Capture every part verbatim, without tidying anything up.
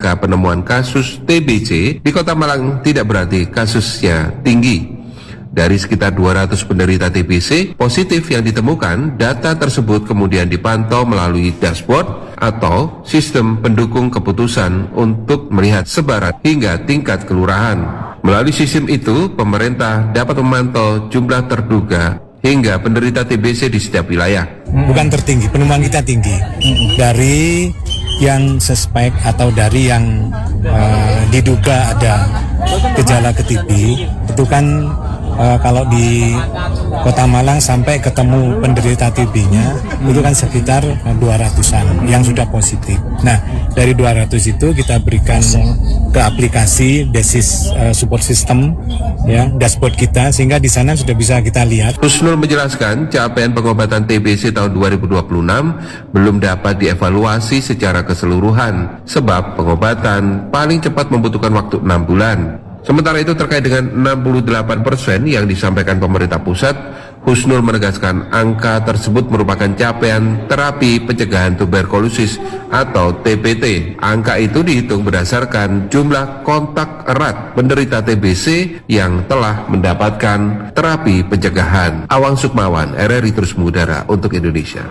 angka penemuan kasus T B C di Kota Malang tidak berarti kasusnya tinggi. Dari sekitar dua ratus penderita T B C positif yang ditemukan, data tersebut kemudian dipantau melalui dashboard atau sistem pendukung keputusan untuk melihat sebaran hingga tingkat kelurahan. Melalui sistem itu, pemerintah dapat memantau jumlah terduga hingga penderita T B C di setiap wilayah. Bukan tertinggi, penemuan kita tinggi. Dari yang suspek atau dari yang uh, diduga ada gejala ke T B, itu kan Uh, kalau di Kota Malang sampai ketemu penderita T B-nya hmm. itu kan sekitar dua ratusan yang sudah positif. Nah, dari dua ratus itu kita berikan ke aplikasi Desis uh, Support System, ya, dashboard kita, sehingga di sana sudah bisa kita lihat. Husnul menjelaskan capaian pengobatan T B C tahun dua ribu dua puluh enam belum dapat dievaluasi secara keseluruhan sebab pengobatan paling cepat membutuhkan waktu enam bulan. Sementara itu terkait dengan enam puluh delapan persen yang disampaikan pemerintah pusat, Husnul menegaskan angka tersebut merupakan capaian terapi pencegahan tuberkulosis atau T P T. Angka itu dihitung berdasarkan jumlah kontak erat penderita T B C yang telah mendapatkan terapi pencegahan. Awang Sukmawan, R R I Terus Mengudara untuk Indonesia.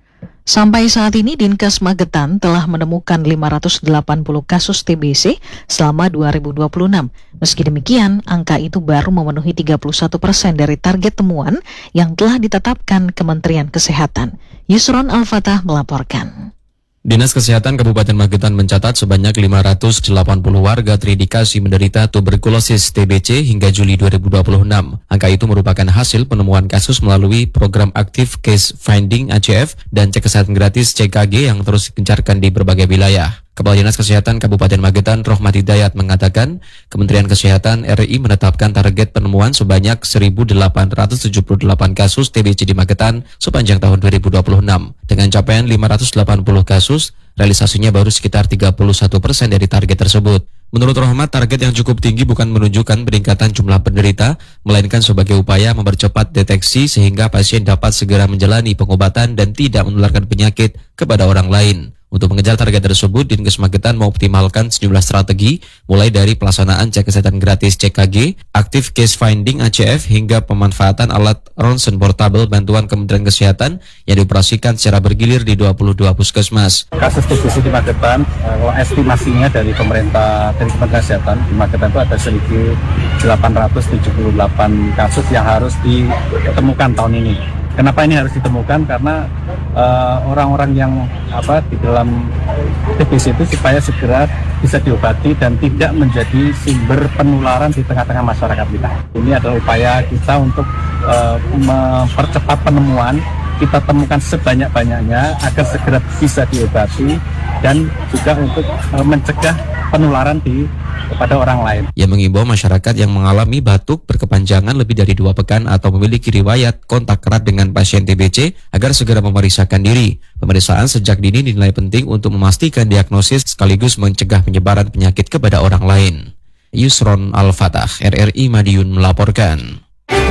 Sampai saat ini Dinkes Magetan telah menemukan lima ratus delapan puluh kasus T B C selama dua ribu dua puluh enam. Meski demikian, angka itu baru memenuhi tiga puluh satu persen dari target temuan yang telah ditetapkan Kementerian Kesehatan. Yusron Al-Fatah melaporkan. Dinas Kesehatan Kabupaten Magetan mencatat sebanyak lima ratus delapan puluh warga terindikasi menderita tuberkulosis T B C hingga Juli dua ribu dua puluh enam. Angka itu merupakan hasil penemuan kasus melalui program Active Case Finding A C F dan cek kesehatan gratis C K G yang terus digencarkan di berbagai wilayah. Kepala Dinas Kesehatan Kabupaten Magetan Rohmat Hidayat mengatakan Kementerian Kesehatan R I menetapkan target penemuan sebanyak seribu delapan ratus tujuh puluh delapan kasus T B C di Magetan sepanjang tahun dua ribu dua puluh enam. Dengan capaian lima ratus delapan puluh kasus, realisasinya baru sekitar tiga puluh satu persen dari target tersebut. Menurut Rohmat, target yang cukup tinggi bukan menunjukkan peningkatan jumlah penderita, melainkan sebagai upaya mempercepat deteksi sehingga pasien dapat segera menjalani pengobatan dan tidak menularkan penyakit kepada orang lain. Untuk mengejar target tersebut, Dinkes Magetan mengoptimalkan sejumlah strategi, mulai dari pelaksanaan cek kesehatan gratis C K G, Active Case Finding A C F, hingga pemanfaatan alat ronsen portable bantuan Kementerian Kesehatan yang dioperasikan secara bergilir di dua puluh dua puskesmas. Kasus T B C di Magetan, kalau estimasinya dari pemerintah, dari Kementerian Kesehatan, di Magetan itu ada seribu delapan ratus tujuh puluh delapan kasus yang harus ditemukan tahun ini. Kenapa ini harus ditemukan? Karena uh, orang-orang yang apa di dalam T B C itu supaya segera bisa diobati dan tidak menjadi sumber penularan di tengah-tengah masyarakat kita. Ini adalah upaya kita untuk uh, mempercepat penemuan, kita temukan sebanyak-banyaknya agar segera bisa diobati dan juga untuk uh, mencegah penularan di kepada orang lain. Ia mengimbau masyarakat yang mengalami batuk berkepanjangan lebih dari dua pekan atau memiliki riwayat kontak erat dengan pasien T B C agar segera memeriksakan diri. Pemeriksaan sejak dini dinilai penting untuk memastikan diagnosis sekaligus mencegah penyebaran penyakit kepada orang lain. Yusron Al-Fatah, R R I Madiun melaporkan.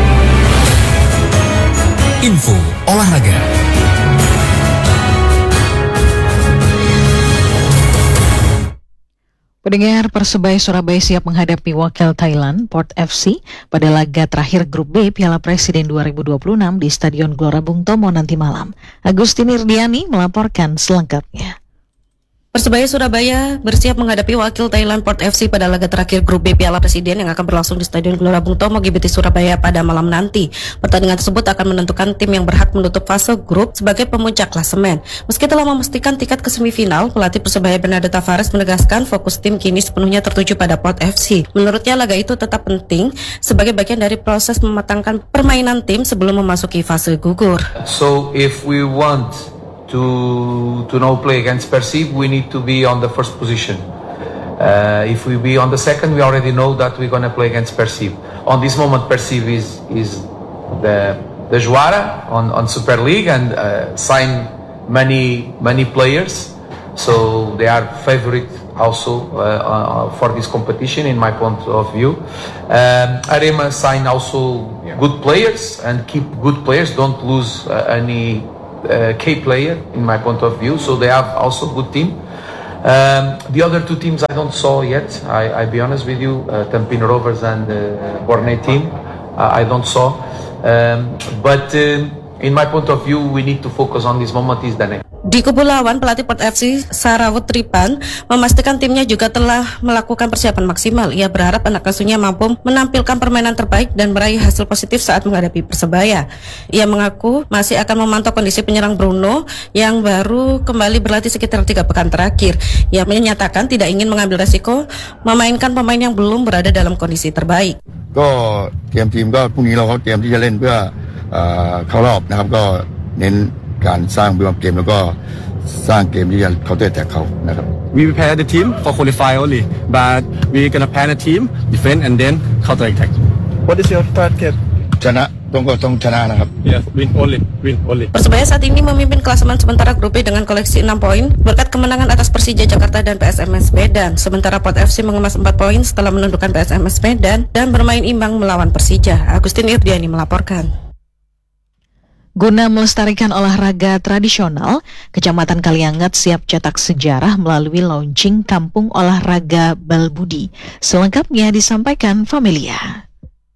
Info olahraga. Pendengar, Persebaya Surabaya siap menghadapi wakil Thailand, Port F C, pada laga terakhir Grup B Piala Presiden dua ribu dua puluh enam di Stadion Gelora Bung Tomo nanti malam. Agustin Irdiani melaporkan selengkapnya. Persebaya Surabaya bersiap menghadapi wakil Thailand Port F C pada laga terakhir Grup B Piala Presiden yang akan berlangsung di Stadion Gelora Bung Tomo G B T Surabaya pada malam nanti. Pertandingan tersebut akan menentukan tim yang berhak menutup fase grup sebagai pemuncak klasemen. Meski telah memastikan tiket ke semifinal, pelatih Persebaya Bernardo Tavares menegaskan fokus tim kini sepenuhnya tertuju pada Port F C. Menurutnya laga itu tetap penting sebagai bagian dari proses mematangkan permainan tim sebelum memasuki fase gugur. So if we want to to now play against Persib, we need to be on the first position. Uh, if we be on the second, we already know that we're going to play against Persib. On this moment, Persib is is the the Juara on on Super League and uh, sign many many players, so they are favorite also uh, uh, for this competition in my point of view. Um, Arema sign also good players and keep good players. Don't lose uh, any. Uh, key player in my point of view, so they have also good team. Um, the other two teams I don't saw yet. I, I be honest with you, uh, Tampin Rovers and uh, Borneo team, uh, I don't saw. Um, but um, in my point of view, we need to focus on this moment is the next. Di kubu lawan, pelatih Port F C Sarawut Tripan memastikan timnya juga telah melakukan persiapan maksimal. Ia berharap anak asuhnya mampu menampilkan permainan terbaik dan meraih hasil positif saat menghadapi Persebaya. Ia mengaku masih akan memantau kondisi penyerang Bruno yang baru kembali berlatih sekitar tiga pekan terakhir. Ia menyatakan tidak ingin mengambil resiko memainkan pemain yang belum berada dalam kondisi terbaik. ก็เตรียมทีมก็พรุ่งนี้เราก็เตรียมที่จะเล่นเพื่อเอ่อเข้ารอบนะครับก็เน้นการสร้างบอลเกมแล้วก็สร้างเกมที่จะเคาน์เตอร์แท็กเขานะครับ We prepare the team for qualify only, but we gonna plan a team, defend and then counter attack. What is your target? ชนะต้องก็ต้องชนะนะครับ Yes, win only, win only. Persebaya saat ini memimpin klasemen sementara grup B dengan koleksi enam poin berkat kemenangan atas Persija Jakarta dan P S M S Medan. Sementara Port F C mengemas empat poin setelah menundukkan P S M S Medan dan bermain imbang melawan Persija. Agustin Irdiani melaporkan. Guna melestarikan olahraga tradisional, Kecamatan Kaliangat siap cetak sejarah melalui launching Kampung Olahraga Balbudi. Selengkapnya disampaikan Familia.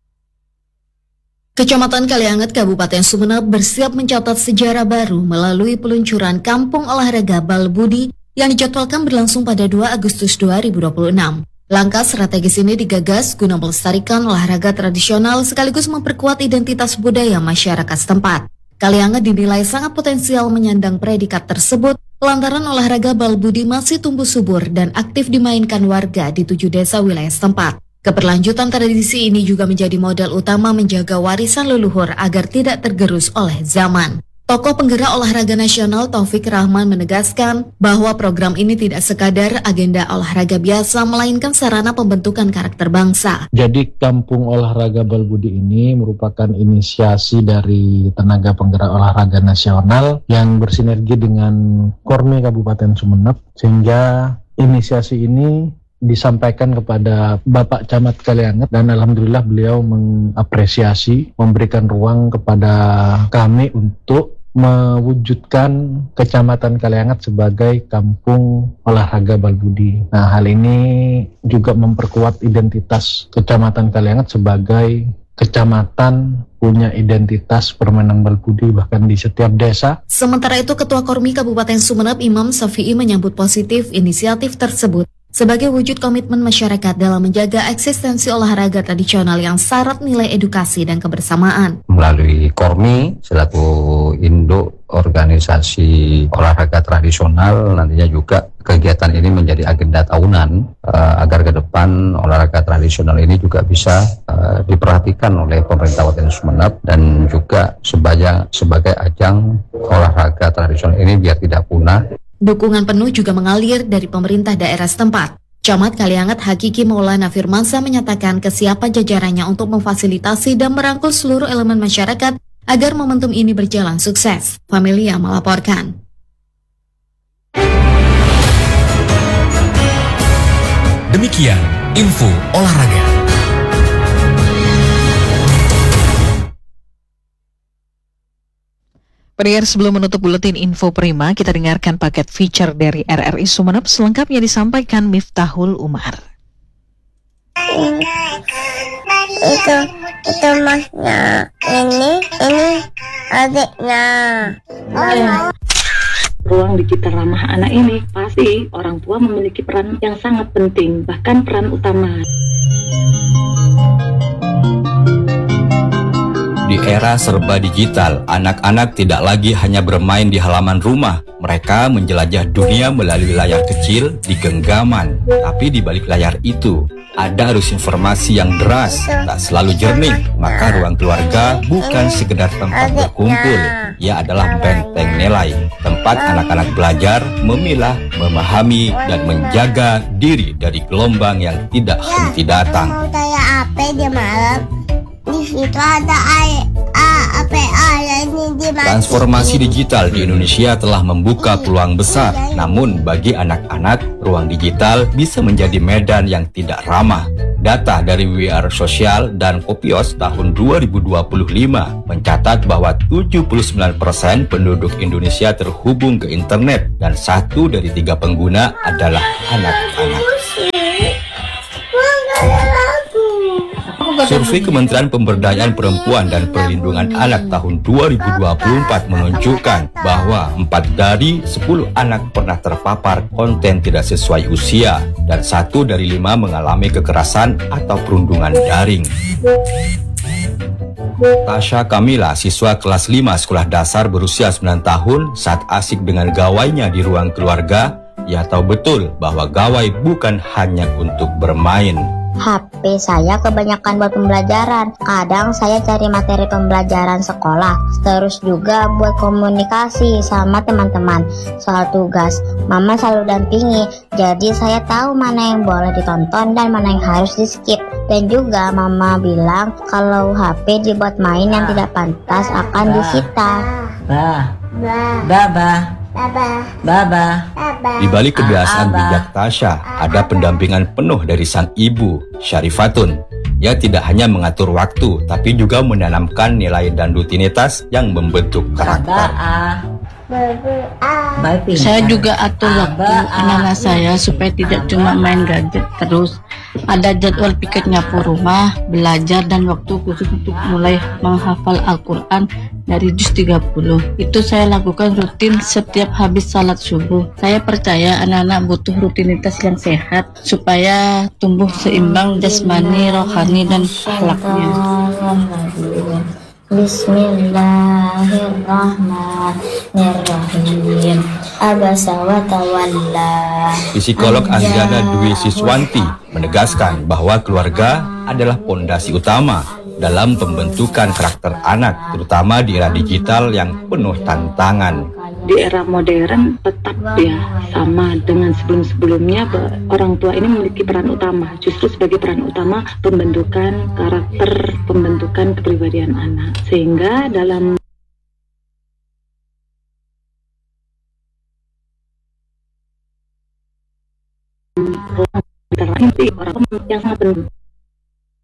Kecamatan Kaliangat, Kabupaten Sumeneb bersiap mencatat sejarah baru melalui peluncuran Kampung Olahraga Balbudi yang dijadwalkan berlangsung pada dua Agustus dua ribu dua puluh enam. Langkah strategis ini digagas guna melestarikan olahraga tradisional sekaligus memperkuat identitas budaya masyarakat setempat. Kaliangat dinilai sangat potensial menyandang predikat tersebut lantaran olahraga Balbudi masih tumbuh subur dan aktif dimainkan warga di tujuh desa wilayah setempat. Keberlanjutan tradisi ini juga menjadi modal utama menjaga warisan leluhur agar tidak tergerus oleh zaman. Tokoh penggerak olahraga nasional Taufik Rahman menegaskan bahwa program ini tidak sekadar agenda olahraga biasa, melainkan sarana pembentukan karakter bangsa. Jadi Kampung Olahraga Balbudi ini merupakan inisiasi dari tenaga penggerak olahraga nasional yang bersinergi dengan Kormi Kabupaten Sumeneb, sehingga inisiasi ini disampaikan kepada Bapak Camat Kaliangat dan alhamdulillah beliau mengapresiasi, memberikan ruang kepada kami untuk mewujudkan Kecamatan Kaliangat sebagai Kampung Olahraga Balbudi. Nah, hal ini juga memperkuat identitas Kecamatan Kaliangat sebagai kecamatan punya identitas permainan Balbudi bahkan di setiap desa. Sementara itu, Ketua Kormi Kabupaten Sumeneb Imam Safi'i menyambut positif inisiatif tersebut sebagai wujud komitmen masyarakat dalam menjaga eksistensi olahraga tradisional yang syarat nilai edukasi dan kebersamaan. Melalui Kormi selaku induk organisasi olahraga tradisional, nantinya juga kegiatan ini menjadi agenda tahunan uh, agar ke depan olahraga tradisional ini juga bisa uh, diperhatikan oleh pemerintah Kabupaten Sumeneb dan juga sebagai sebagai ajang olahraga tradisional ini biar tidak punah. Dukungan penuh juga mengalir dari pemerintah daerah setempat. Camat Kaliangat Hakiki Maulana Firmansa menyatakan kesiapan jajarannya untuk memfasilitasi dan merangkul seluruh elemen masyarakat agar momentum ini berjalan sukses. Familia melaporkan. Demikian info olahraga. Pendengar, sebelum menutup buletin info prima, kita dengarkan paket feature dari R R I Sumeneb, selengkapnya disampaikan Miftahul Umar. Itu, itu masnya, ini, ini adiknya. Ruang digital ramah anak ini pasti orang tua memiliki peran yang sangat penting, bahkan peran utama. Di era serba digital, anak-anak tidak lagi hanya bermain di halaman rumah. Mereka menjelajah dunia melalui layar kecil di genggaman. Tapi di balik layar itu, ada arus informasi yang deras, tak selalu jernih. Maka ruang keluarga bukan sekedar tempat berkumpul. Ia adalah benteng nilai, tempat anak-anak belajar, memilah, memahami, dan menjaga diri dari gelombang yang tidak henti datang. Mau tanya apa di malam? Di situ ada air, A P A ini di mana? Transformasi digital di Indonesia telah membuka peluang besar. Namun bagi anak-anak, ruang digital bisa menjadi medan yang tidak ramah. Data dari We Are Social dan Kopios tahun dua ribu dua puluh lima mencatat bahwa tujuh puluh sembilan persen penduduk Indonesia terhubung ke internet dan satu dari tiga pengguna adalah anak-anak. Survei Kementerian Pemberdayaan Perempuan dan Perlindungan Anak tahun dua ribu dua puluh empat menunjukkan bahwa empat dari sepuluh anak pernah terpapar konten tidak sesuai usia dan satu dari lima mengalami kekerasan atau perundungan daring. Tasha Kamila, siswa kelas lima sekolah dasar berusia sembilan tahun, saat asik dengan gawainya di ruang keluarga, ia tahu betul bahwa gawai bukan hanya untuk bermain. H P saya kebanyakan buat pembelajaran. Kadang saya cari materi pembelajaran sekolah. Terus juga buat komunikasi sama teman-teman. Soal tugas, Mama selalu dampingi. Jadi saya tahu mana yang boleh ditonton dan mana yang harus di skip. Dan juga Mama bilang kalau H P dibuat main yang tidak pantas akan disita. Bah, Baba. Baba. Baba. Di balik kebiasaan bijak Tasha, ada pendampingan penuh dari sang ibu, Syarifatun. Ia tidak hanya mengatur waktu, tapi juga menanamkan nilai dan rutinitas yang membentuk karakter. Saya juga atur waktu anak-anak saya supaya tidak cuma main gadget terus. Ada jadwal pikir nyapu rumah, belajar, dan waktu khusus untuk mulai menghafal Al-Quran dari juz tiga puluh. Itu saya lakukan rutin setiap habis salat subuh. Saya percaya anak-anak butuh rutinitas yang sehat supaya tumbuh seimbang jasmani, rohani, dan akhlaknya. Bismillahirrahmanirrahim. Abasa wa tawalla. Psikolog Andriana Dwi Siswanti menegaskan bahwa keluarga adalah pondasi utama dalam pembentukan karakter anak, terutama di era digital yang penuh tantangan. Di era modern tetap ya sama dengan sebelum-sebelumnya, orang tua ini memiliki peran utama, justru sebagai peran utama pembentukan karakter, pembentukan kepribadian anak, sehingga dalam orang yang sangat penting.